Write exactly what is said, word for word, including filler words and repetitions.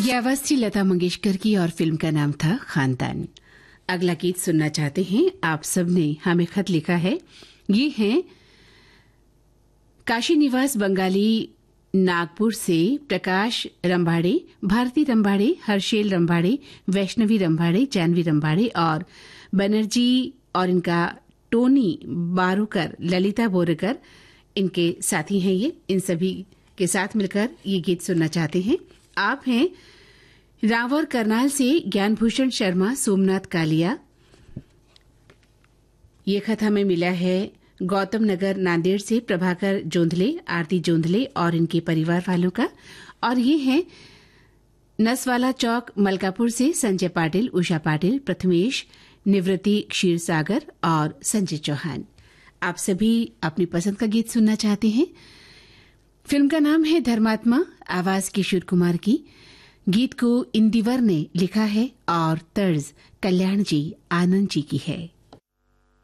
ये आवाज थी लता मंगेशकर की और फिल्म का नाम था खानदान। अगला गीत सुनना चाहते हैं आप सबने हमें खत लिखा है। ये हैं काशी निवास बंगाली नागपुर से प्रकाश रंभाड़े, भारती रंभाड़े, हर्षेल रंभाड़े, वैष्णवी रंभाड़े, जानवी रंभाड़े और बनर्जी और इनका टोनी बारूकर, ललिता बोरकर इनके साथी हैं। ये इन सभी के साथ मिलकर ये गीत सुनना चाहते हैं। आप हैं रावर करनाल से ज्ञानभूषण शर्मा, सोमनाथ कालिया। ये खत हमें मिला है गौतम नगर नांदेड़ से प्रभाकर जोंधले, आरती जोंधले और इनके परिवार वालों का। और ये हैं नसवाला चौक मलकापुर से संजय पाटिल, उषा पाटिल, प्रथमेश, निवृत्ति क्षीरसागर और संजय चौहान। आप सभी अपनी पसंद का गीत सुनना चाहते हैं। फिल्म का नाम है धर्मात्मा, आवाज किशोर कुमार की। गीत को इंदिवर ने लिखा है और तर्ज कल्याण जी आनंद जी की है।